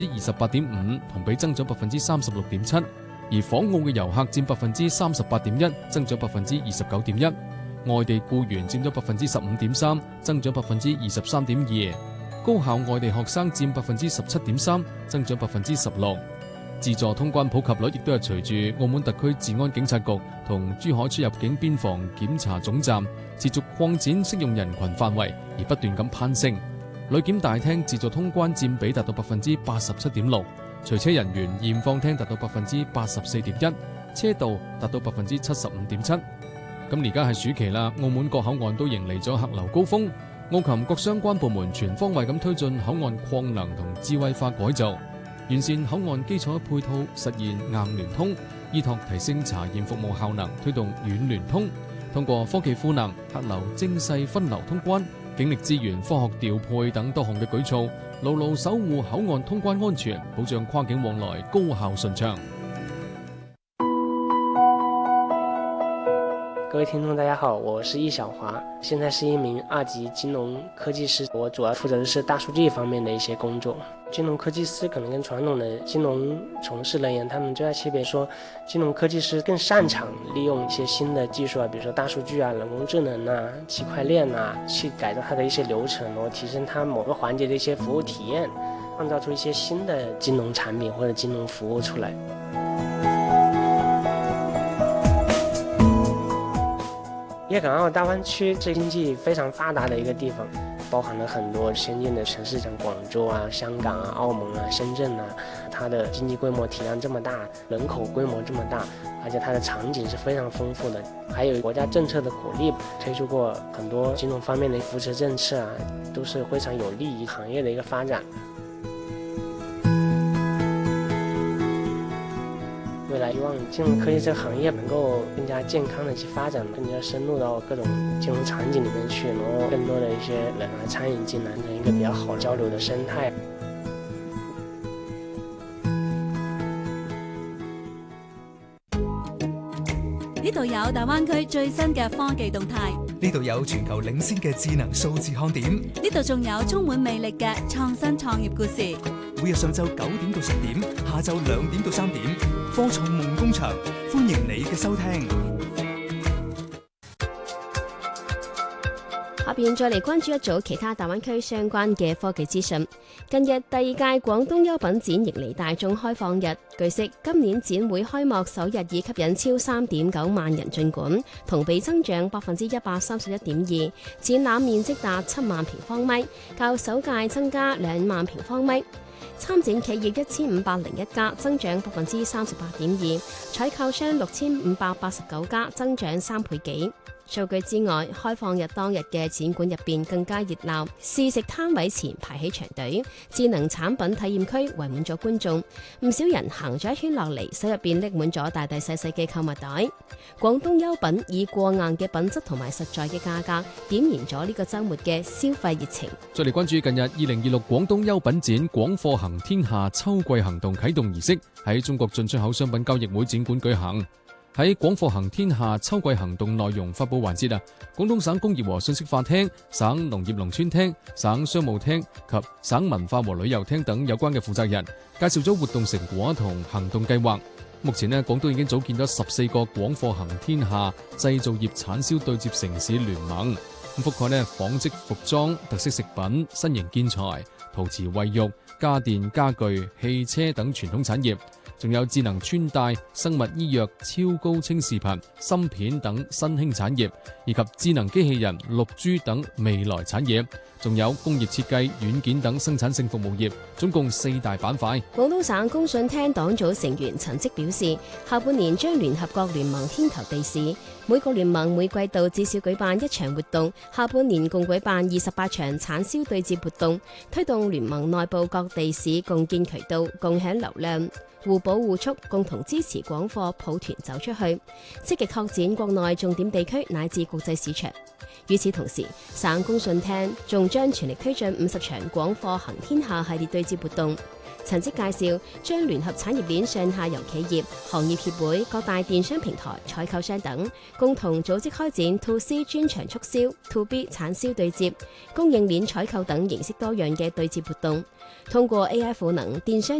28.5%，同比增長36.7%，而訪澳嘅遊客佔38.1%，增長29.1%，外地僱員佔咗15.3%，增長23.2%，高校外地學生佔17.3%，增長16%。自助通關普及率亦都係隨住澳門特區治安警察局同珠海出入境邊防檢查總站持續擴展適用人群範圍而不斷咁攀升。旅檢大廳自助通關佔比達到87.6%，隨車人員驗放廳達到84.1%，車道達到75.7%。咁而家係暑期啦，澳門各口岸都迎嚟咗客流高峰，澳琴各相關部門全方位咁推進口岸擴能同智慧化改造，完善口岸基礎配套，實現硬聯通，依託提升查驗服務效能，推動軟聯通，通過科技賦能、客流精細分流通關、警力資源科學調配等多項嘅舉措，牢牢守護口岸通關安全，保障跨境往來高效順暢。 各位聽眾大家好，我是易小華，現在是一名2級金融科技師，我主要負責的是大數據方面的一些工作。金融科技師可能跟傳統的金融從事人員，他們最大區別說，金融科技師更擅長利用一些新的技術啊，比如說大數據啊、人工智能啊、區塊鏈啊，去改造它的一些流程，然後提升它某個環節的一些服務體驗，創造出一些新的金融產品或者金融服務出來。粵港澳大灣區是經濟非常發達的一個地方，包含了很多先進的城市，像廣州啊、香港啊、澳門啊、深圳啊，它的經濟規模體量這麼大，人口規模這麼大，而且它的場景是非常豐富的，還有國家政策的鼓勵，推出過很多金融方面的扶持政策啊，都是非常有利於行業的一個發展。未來希望金融科技這個行業能夠更加健康的去發展，更加深入到各種金融場景裡面去，然後更多的一些人來參與進來，成一個比較好交流的生態。 呢度有大灣區最新嘅科技動態， 呢度有全球領先嘅智能數字看點， 呢度仲有充滿魅力嘅創新創業故事。 每日上晝9點到10點，下晝2點到3點，科創夢工場，歡迎你嘅收聽。 下邊再嚟關注一組其他大灣區相關嘅科技資訊。近日第2屆廣東優品展迎嚟大眾開放日，據悉今年展會開幕首日已吸引超3.9萬人進館，同比增長131.2%，展覽面積達7萬平方米，較首屆增加2萬平方米。參展企業1501家，增長38.2%，採購商6589家，增長3倍幾。數據之外，開放日當日嘅展館入邊更加熱鬧，試食攤位前排起長隊，智能產品體驗區圍滿咗觀眾，唔少人行咗一圈落嚟，手入邊拎滿咗大大細細嘅購物袋。廣東優品以過硬嘅品質同埋實在嘅價格，點燃咗呢個週末嘅消費熱情。 再嚟關注近日2026廣東優品展廣貨行天下秋季行動啟動儀式喺中國進出口商品交易會展館舉行。喺廣貨行天下秋季行動內容發佈環節廣東省工業和信息化廳、省農業農村廳、省商務廳及省文化和旅遊廳等有關嘅負責人介紹咗活動成果同行動計劃。目前廣東已經組建咗14個廣貨行天下製造業產銷對接城市聯盟，覆蓋紡織服裝、特色食品、新型建材、陶瓷衛浴、家電家具、汽車等傳統產業，仲有智能穿戴、生物醫藥、超高清視頻、芯片等新興產業，以及智能機器人、6G 等未來產業，仲有工業設計、軟件等生產性服務業，總共4大板塊。 廣東省工信廳黨組成員陳積表示，下半年將聯合各聯盟牽頭地市，每個聯盟每季度至少舉辦1場活動，下半年共舉辦28場產銷對接活動，推動聯盟內部各地市共建渠道，共享流量，互補互促，共同支持廣貨抱團走出去，積極拓展國內重點地區乃至國際市場。與此同時，省工信廳仲將全力推進50場廣貨行天下系列對接活動， 陳迹介紹將聯合產業鏈上下游企業、行業協會、各大電商平台、採購商等，共同組織開展 To C 專場促銷、To B 產銷對接、供應鏈採購等形式多樣嘅對接活動，通過 AI 賦能電商